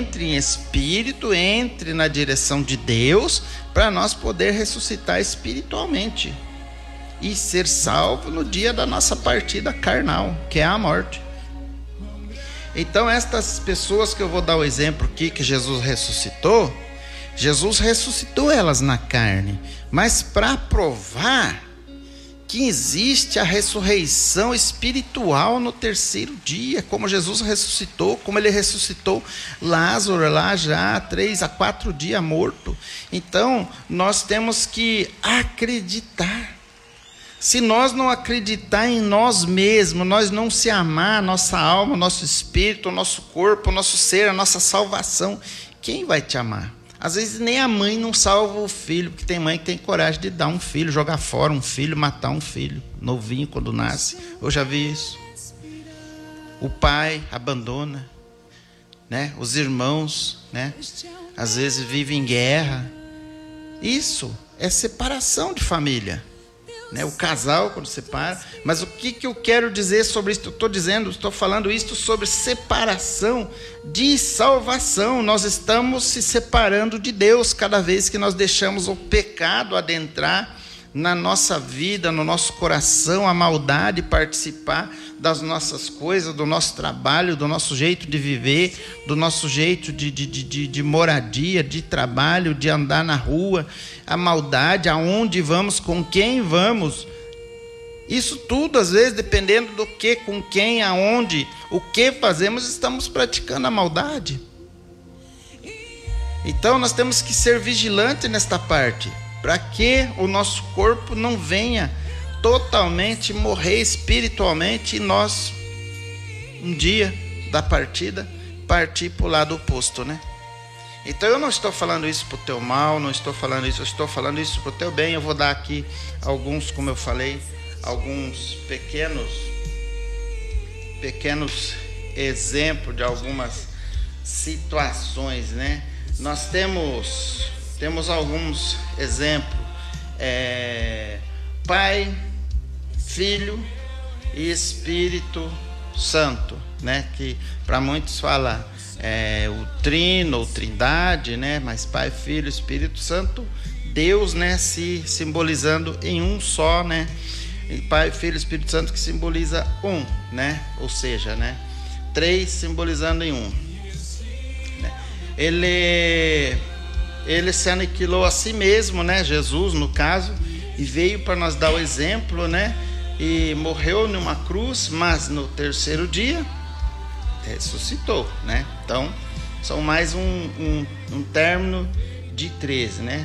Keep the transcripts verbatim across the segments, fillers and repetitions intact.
entre em espírito, entre na direção de Deus, para nós poder ressuscitar espiritualmente e ser salvo no dia da nossa partida carnal, que é a morte. Então estas pessoas que eu vou dar o exemplo aqui, que Jesus ressuscitou, Jesus ressuscitou elas na carne, mas para provar que existe a ressurreição espiritual no terceiro dia, como Jesus ressuscitou, como ele ressuscitou Lázaro lá já há três a quatro dias morto. Então nós temos que acreditar. Se nós não acreditar em nós mesmos, nós não se amar, nossa alma, nosso espírito, nosso corpo, nosso ser, a nossa salvação, quem vai te amar? Às vezes nem a mãe não salva o filho, porque tem mãe que tem coragem de dar um filho, jogar fora um filho, matar um filho, novinho quando nasce. Eu já vi isso. O pai abandona, né? Os irmãos, né? Às vezes vivem em guerra. Isso é separação de família. Né, o casal quando separa. Mas o que, que eu quero dizer sobre isso? Eu estou dizendo, estou falando isso sobre separação de salvação. Nós estamos se separando de Deus cada vez que nós deixamos o pecado adentrar na nossa vida, no nosso coração, a maldade participar das nossas coisas, do nosso trabalho, do nosso jeito de viver, do nosso jeito de, de, de, de moradia, de trabalho, de andar na rua, a maldade, aonde vamos, com quem vamos. Isso tudo, às vezes, dependendo do que, com quem, aonde, o que fazemos, estamos praticando a maldade. Então nós temos que ser vigilantes nesta parte, para que o nosso corpo não venha totalmente morrer espiritualmente e nós, um dia da partida, partir para o lado oposto, né? Então eu não estou falando isso para o teu mal, não estou falando isso, eu estou falando isso para o teu bem. Eu vou dar aqui alguns, como eu falei, alguns pequenos, pequenos exemplos de algumas situações, né? Nós temos... Temos alguns exemplos, é, Pai, Filho e Espírito Santo, né? Que para muitos fala é, o trino ou trindade, né? Mas Pai, Filho, Espírito Santo, Deus, né? Se simbolizando em um só, né? E Pai, Filho, Espírito Santo que simboliza um, né? Ou seja, né? Três simbolizando em um. Né? Ele Ele se aniquilou a si mesmo, né? Jesus, no caso, e veio para nos dar o exemplo, né? E morreu numa cruz, mas no terceiro dia ressuscitou, né? Então, são mais um, um, um término de três, né?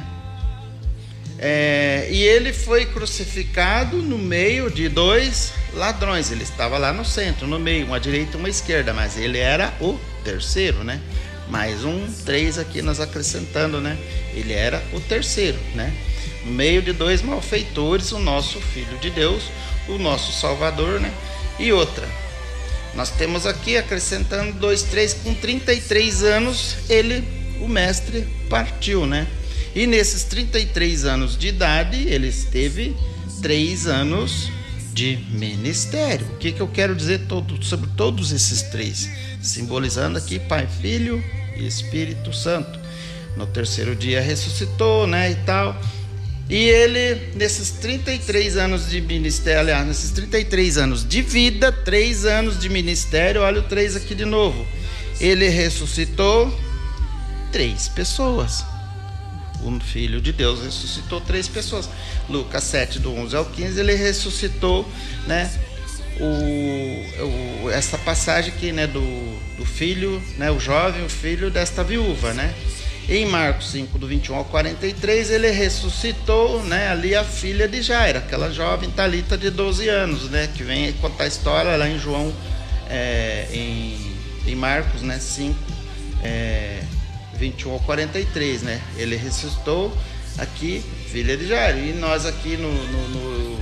É, e ele foi crucificado no meio de dois ladrões. Ele estava lá no centro, no meio, uma direita e uma esquerda, mas ele era o terceiro, né? Mais um, três aqui nós acrescentando, né? Ele era o terceiro, né? No meio de dois malfeitores, o nosso Filho de Deus, o nosso Salvador, né? E outra, nós temos aqui acrescentando dois, três, com trinta e três anos, ele, o mestre, partiu, né? E nesses trinta e três anos de idade, ele esteve três anos de ministério. O que, que eu quero dizer todo, sobre todos esses três? Simbolizando aqui Pai, Filho e Espírito Santo. No terceiro dia ressuscitou, né, e tal. E ele, nesses trinta e três anos de ministério, aliás, nesses trinta e três anos de vida, três anos de ministério, olha o três aqui de novo. Ele ressuscitou três pessoas. O Filho de Deus ressuscitou três pessoas. Lucas sete, do onze ao quinze, ele ressuscitou, né, o, o, essa passagem aqui, né, do, do filho, né, o jovem, o filho desta viúva, né? Em Marcos cinco, do vinte e um ao quarenta e três, ele ressuscitou, né, ali a filha de Jairo, aquela jovem Talita de doze anos, né, que vem contar a história lá em João, é, em, em Marcos, né, cinco, é, vinte e um ao quarenta e três, né? Ele ressuscitou aqui, filha de Jairo. E nós aqui no, no, no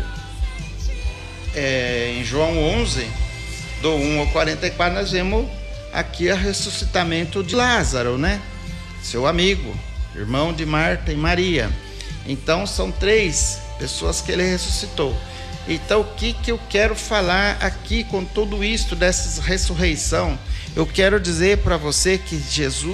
é, em João onze, do um ao quarenta e quatro, nós vemos aqui o ressuscitamento de Lázaro, né? Seu amigo, irmão de Marta e Maria. Então são três pessoas que ele ressuscitou. Então o que, que eu quero falar aqui com tudo isto, dessa ressurreição? Eu quero dizer para você que Jesus